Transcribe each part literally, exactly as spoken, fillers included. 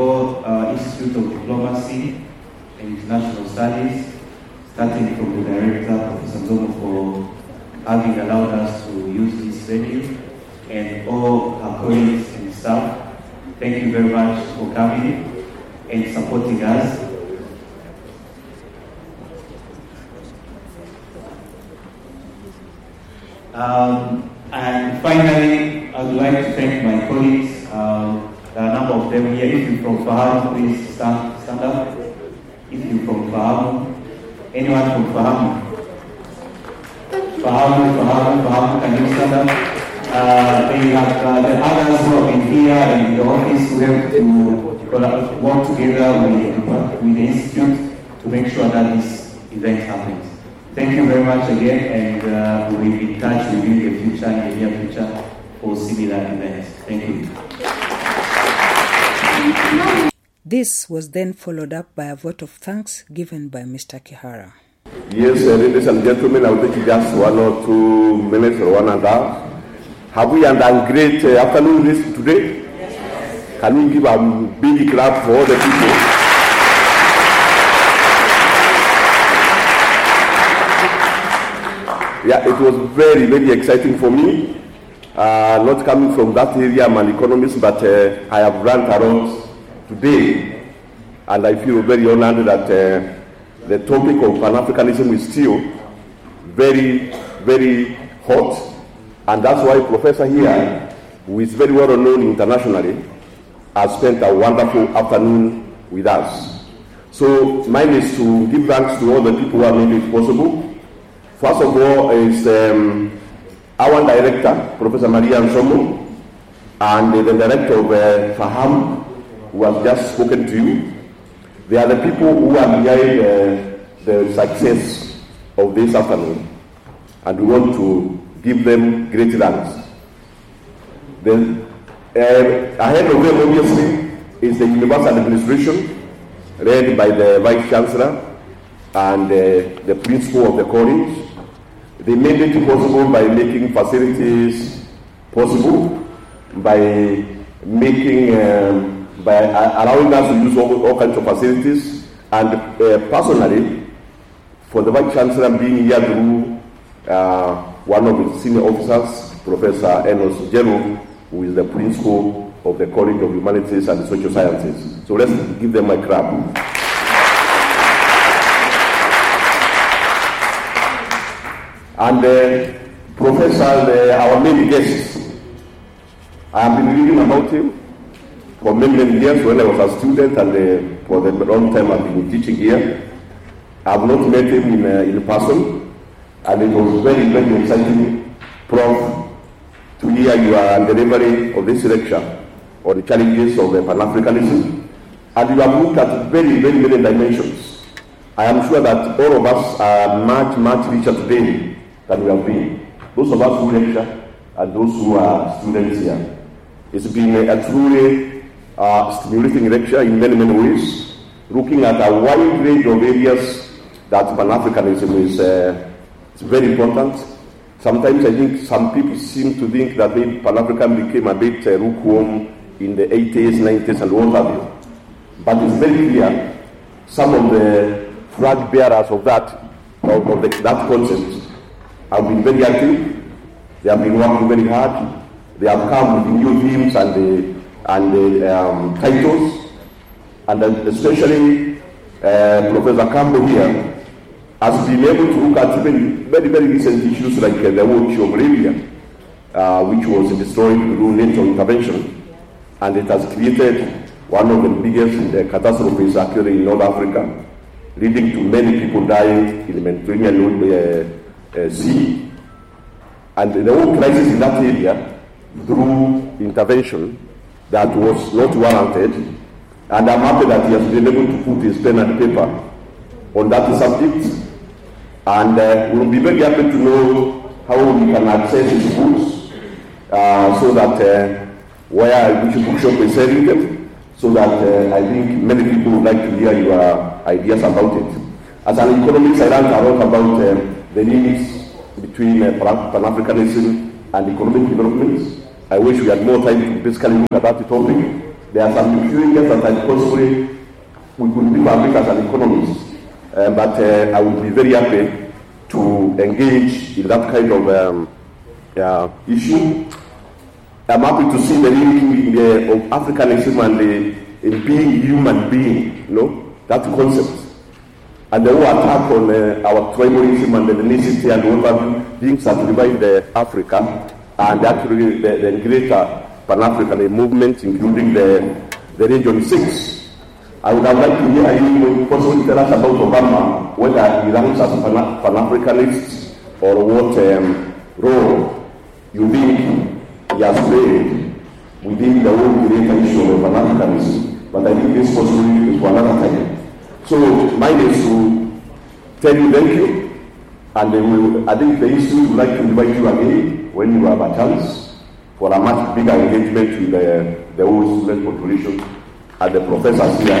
uh, Institute of Diplomacy and International Studies, starting from the director, Professor Nzomo, for having allowed us to use this venue, and all our colleagues and staff. Thank you very much for coming and supporting us. Um, and finally, I would like to thank my colleagues. Um, there are a number of them here. If you're from Faham, please stand, stand up. If you're from Faham, anyone from Faham? Faham, Faham, Faham, can you stand up? Uh, they have uh, the others who have been here in the office who have to work together with, with the Institute to make sure that this event happens. Thank you very much again, and uh, we will be in touch with you in the future, in the near future, for similar events. Thank you. This was then followed up by a vote of thanks given by Mister Kihara. Yes, uh, ladies and gentlemen, I will take just one or two minutes or one and a half. Have we had a great uh, afternoon this today? Yes. Can we give a big clap for all the people? Yeah, it was very, very exciting for me. Uh, not coming from that area, I'm an economist, but uh, I have run around today, and I feel very honored that uh, the topic of Pan-Africanism is still very, very hot. And that's why Professor here, who is very well known internationally, has spent a wonderful afternoon with us. So mine is to give thanks to all the people who have made it possible. First of all is um, our director, Professor Maria Nzomo, and uh, the director of uh, Faham, who has just spoken to you. They are the people who are behind uh, the success of this afternoon, and we want to give them great thanks. Then, uh, ahead of them, obviously, is the Universal Administration, led by the Vice Chancellor and uh, the Principal of the College. They made it possible by making facilities possible, by making, um, by allowing us to use all, all kinds of facilities, and uh, personally, for the Vice Chancellor being here through uh, one of his senior officers, Professor Enos Jero, who is the principal of the College of Humanities and Social Sciences. So let's give them a clap. And uh, Professor, uh, our main guest, I have been reading about him for many, many years when I was a student, and uh, for the long time I've been teaching here. I have not met him in, uh, in person. And it was very, very exciting, Prof, to hear your delivery of this lecture on the challenges of the Pan-Africanism. And you have looked at very, very many dimensions. I am sure that all of us are much, much richer today than we have been. Those of us who lecture and those who are students here. It's been a, a truly uh, stimulating lecture in many, many ways, looking at a wide range of areas that Pan-Africanism is uh, It's very important. Sometimes I think some people seem to think that maybe Pan-African became a bit uh, lukewarm in the eighties, nineties, and what have you. But it's very clear some of the flag bearers of that, of, of the, that concept, have been very active. They have been working very hard. They have come with new themes and the, and the um, titles, and especially uh, Professor Campbell here has been able to look at even very, very recent issues like uh, the war of Libya, uh, which was destroyed through NATO intervention, and it has created one of the biggest uh, catastrophes occurring in North Africa, leading to many people dying in the Mediterranean uh, uh, Sea. And the whole crisis in that area, through intervention that was not warranted, and I'm happy that he has been able to put his pen and paper on that subject. And uh, we'll be very happy to know how we can access his books, uh, so that uh, where which bookshop is selling them, so that uh, I think many people would like to hear your ideas about it. As an economist, I learned a lot about uh, the links between uh, Pan-Africanism and economic development. I wish we had more time to basically look at that topic, there are some areas that I possibly we could be public as an economist, uh, but uh, I would be very happy to engage in that kind of um, uh, issue. I'm happy to see the linking uh, of Africanism and the in being human being, you know, that concept. And the whole attack on uh, our tribalism and the ethnicity and all things that divide uh, Africa, and actually the, the greater Pan-African movement, including the, the Region six. I would have liked to hear you possibly tell us about Obama, whether he ranks as a Pan- Pan-Africanist or what um, role you think he has played within the whole greater issue of Pan-Africanism. But I think this possibly is for another time. So mine is to tell you thank you, and will, I think the institute would like to invite you again when you have a chance for a much bigger engagement with the, the whole student population and the professors here.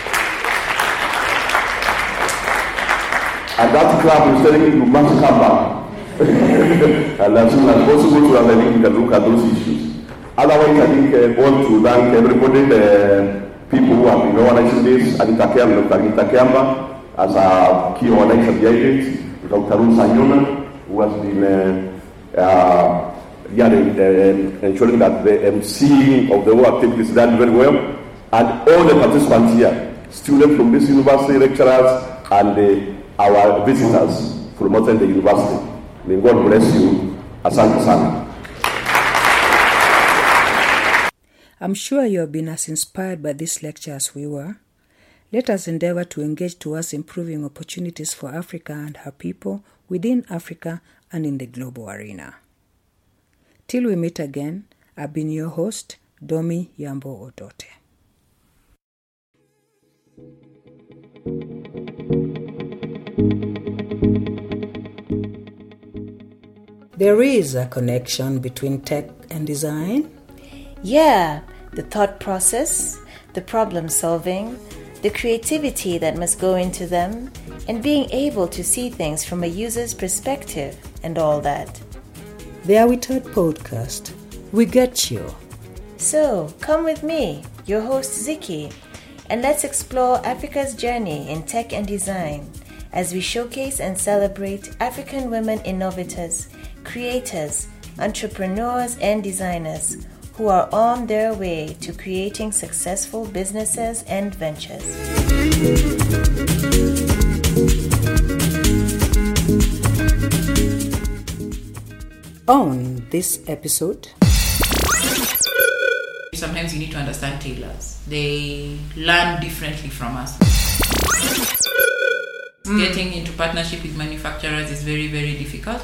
And that club is telling you, you must come back. And as soon as possible, so that I think we can look at those issues. Otherwise, I think I want to thank everybody, the people who have been organizing this, Anita Kiamba, Doctor Anita Kiamba, as a key organizer behind it, Doctor Ruth Sanyona, who has been uh, uh, yeah, uh, ensuring that the emceeing of the whole activity is done very well, and all the participants here, students from this university, lecturers, and the, our visitors from outside the university. May God bless you. Asante sana. I'm sure you have been as inspired by this lecture as we were. Let us endeavor to engage towards improving opportunities for Africa and her people within Africa and in the global arena. Till we meet again, I've been your host, Domi Yambo Odote. There is a connection between tech and design. Yeah, the thought process, the problem solving, the creativity that must go into them, and being able to see things from a user's perspective and all that. The Are We Taught podcast. We get you. So, come with me, your host Ziki, and let's explore Africa's journey in tech and design as we showcase and celebrate African women innovators, creators, entrepreneurs, and designers who are on their way to creating successful businesses and ventures. On this episode, sometimes you need to understand tailors. They learn differently from us. Mm. Getting into partnership with manufacturers is very, very difficult.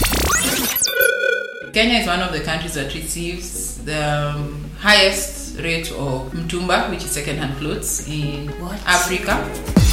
Kenya is one of the countries that receives the um, highest rate of mtumba, which is second-hand clothes, in what? Africa.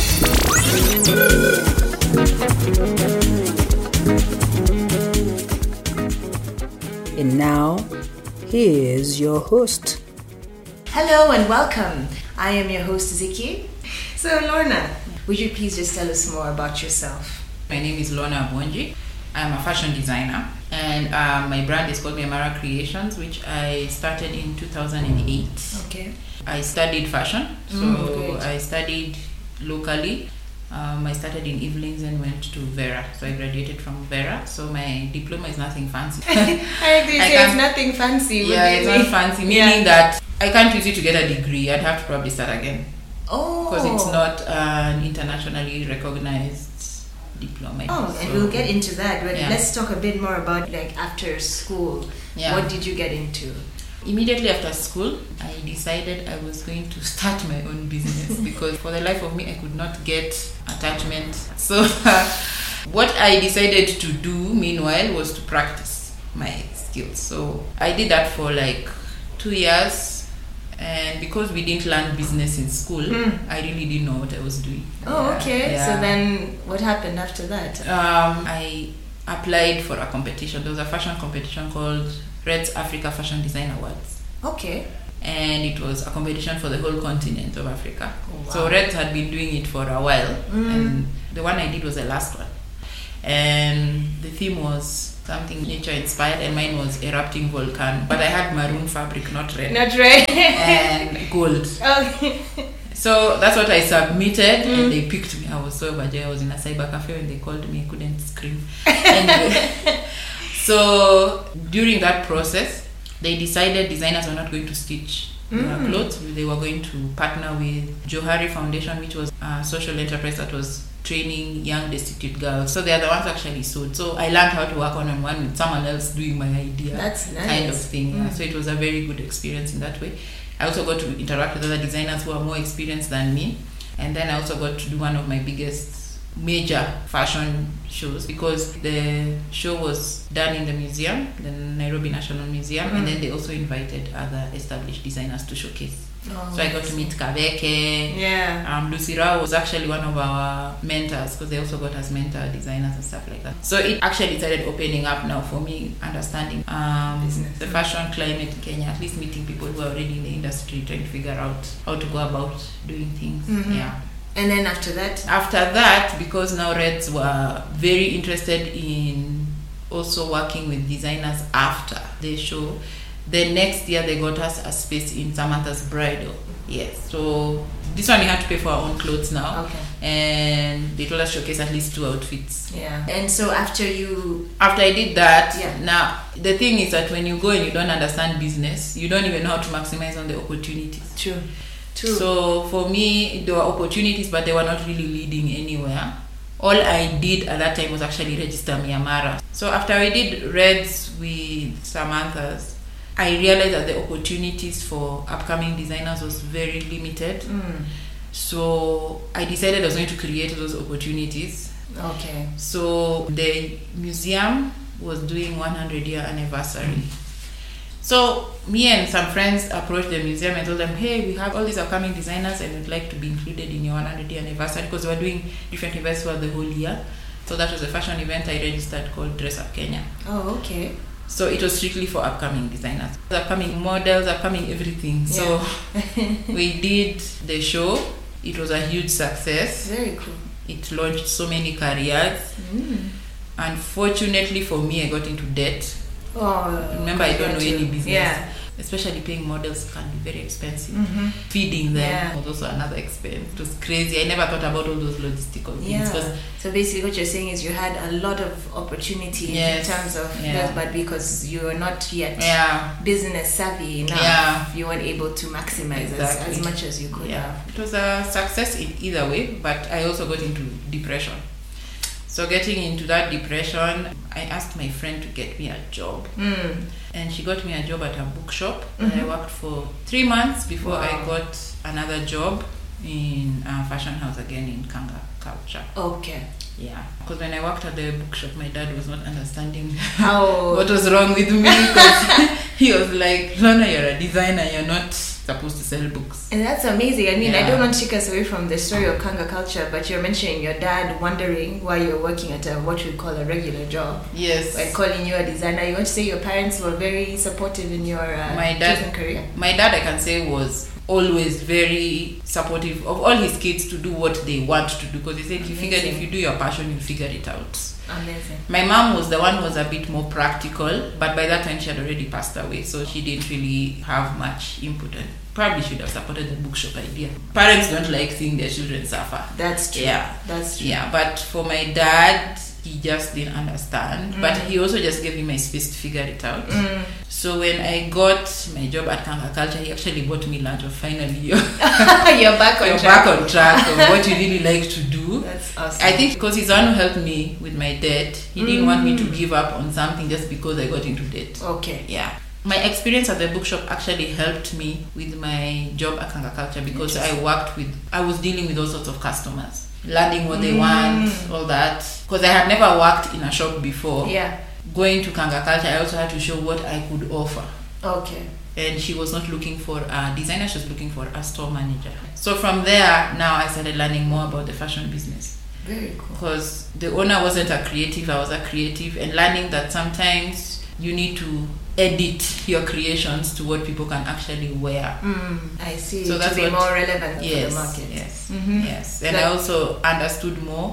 And now, here's your host. Hello and welcome. I am your host Ziki. So Lorna, would you please just tell us more about yourself? My name is Lorna Abonji. I'm a fashion designer, and uh, my brand is called Memara Creations, which I started in two thousand eight. Okay. I studied fashion, so mm, I studied locally. Um, I started in Evelyn's and went to Vera. So I graduated from Vera. So my diploma is nothing fancy. I agree. I say it's nothing fancy. Yeah, it's not fancy, meaning yeah. that I can't use it to get a degree. I'd have to probably start again. Oh. Because it's not an internationally recognized diploma. Oh, so, and we'll get into that. But yeah. Let's talk a bit more about like after school. Yeah. What did you get into? Immediately after school, I decided I was going to start my own business because for the life of me, I could not get attachment. So what I decided to do, meanwhile, was to practice my skills. So I did that for like two years. And because we didn't learn business in school, mm. I really didn't know what I was doing. Oh, yeah, okay. Yeah. So then what happened after that? Um, I applied for a competition. There was a fashion competition called Red's Africa Fashion Design Awards. Okay. And it was a competition for the whole continent of Africa. Oh, wow. So Reds had been doing it for a while, mm. and the one I did was the last one. and the theme was something nature inspired, and mine was erupting volcano. But I had maroon fabric, not red. Not red. And gold. Okay. So that's what I submitted, mm. and they picked me. I was so overjoyed. I was in a cyber cafe when they called me. I couldn't scream. Anyway, so during that process, they decided designers were not going to stitch mm. their clothes. They were going to partner with Johari Foundation, which was a social enterprise that was training young destitute girls. So they are the ones who actually sewed. So I learned how to work on on one with someone else doing my idea. That's nice. Kind of thing. Mm. Yeah. So it was a very good experience in that way. I also got to interact with other designers who are more experienced than me. And then I also got to do one of my biggest major fashion shows, because the show was done in the museum, the Nairobi National Museum, mm. and then they also invited other established designers to showcase. Oh, so I got to meet Kaveke. Yeah. Um, Lucy Rao was actually one of our mentors, because they also got us mentor designers and stuff like that. So it actually started opening up now for me, understanding um, the fashion climate in Kenya, at least meeting people who are already in the industry, trying to figure out how to go about doing things. Mm-hmm. Yeah. And then after that? After that, because now Reds were very interested in also working with designers after the show, the next year they got us a space in Samantha's Bridal. Yes. So this one we had to pay for our own clothes now. Okay. And they told us showcase at least two outfits. Yeah. And so after you... After I did that, yeah. Now the thing is that when you go and you don't understand business, you don't even know how to maximize on the opportunities. True. True. So for me, there were opportunities, but they were not really leading anywhere. All I did at that time was actually register Myanmar. So after I did Reds with Samantha's, I realized that the opportunities for upcoming designers was very limited. Mm. So I decided I was going to create those opportunities. Okay. So the museum was doing one hundred year anniversary. So me and some friends approached the museum and told them, hey, we have all these upcoming designers and we'd like to be included in your one hundred year anniversary, because we were doing different events for the whole year. So that was a fashion event I registered called Dress Up Kenya. Oh, okay. So it was strictly for upcoming designers, upcoming models, upcoming everything. Yeah. So we did the show. It was a huge success. Very cool. It launched so many careers. Mm. Unfortunately for me, I got into debt. Oh, remember, I don't know any business. Yeah. Especially paying models can be very expensive. Mm-hmm. Feeding them yeah. was also another expense. It was crazy. I never thought about all those logistical things. Yeah. So basically what you're saying is you had a lot of opportunity yes. in terms of yeah. that, but because you were not yet yeah. business savvy enough, yeah. you weren't able to maximize exactly. as, as much as you could yeah. have. It was a success in either way, but I also got into depression. So getting into that depression, I asked my friend to get me a job. Mm. And she got me a job at a bookshop. Mm-hmm. And I worked for three months before wow. I got another job in a fashion house again in Kanga Culture. Okay. Yeah. Because when I worked at the bookshop, my dad was not understanding How what was wrong with me. Because he was like, Lona, you're a designer, you're not supposed to sell books. And that's amazing. I mean, yeah. I don't want to take us away from the story of Kanga Culture, but you're mentioning your dad wondering why you're working at a what we call a regular job. Yes. By calling you a designer. You want to say your parents were very supportive in your uh, my dad, chosen career? My dad, I can say, was always very supportive of all his kids to do what they want to do, because he said he figured if you do your passion, you'll figure it out. Amazing. My mom was the one who was a bit more practical, but by that time she had already passed away, so she didn't really have much input and probably should have supported the bookshop idea. Parents don't like seeing their children suffer. That's true. Yeah. That's true. Yeah, but for my dad, he just didn't understand. Mm. But he also just gave me my space to figure it out. Mm. So when I got my job at Kanga Culture, he actually bought me lunch of finally you're, you're back on you're track. back on track of what you really like to do. That's awesome. I think because he's the one who helped me with my debt, he didn't mm. want me to give up on something just because I got into debt. Okay. Yeah. My experience at the bookshop actually helped me with my job at Kanga Culture, because I worked with, I was dealing with all sorts of customers, learning what they mm. want, all that. Because I had never worked in a shop before. Yeah. Going to Kanga Culture, I also had to show what I could offer. Okay. And she was not looking for a designer, she was looking for a store manager. So from there, now I started learning more about the fashion business. Very cool. Because the owner wasn't a creative, I was a creative, and learning that sometimes you need to edit your creations to what people can actually wear. Mm, I see. So to that's be what, more relevant yes, for the market. Yes, mm-hmm. yes. And like, I also understood more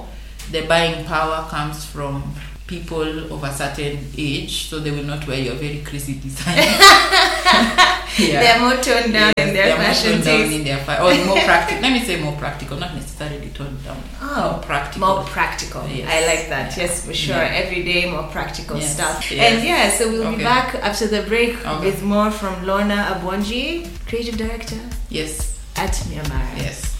the buying power comes from people of a certain age, so they will not wear your very crazy design. Yeah. They're more toned down Yes, in their they're more fashion toned down taste. in their fa- or more practical. Let me say more practical, not necessarily toned down. Oh, more practical. More practical. Yes. I like that. Yes, for sure. Yeah. Every day, more practical Yes. stuff. Yes. And yeah, so we'll be Okay. back after the break Okay. with more from Lorna Abwanji, creative director Yes. at Myanmar. Yes.